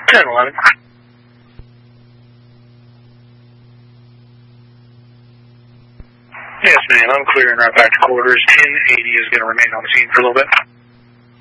10-11. Yes, ma'am. I'm clearing right back to quarters. 1080 is going to remain on the scene for a little bit.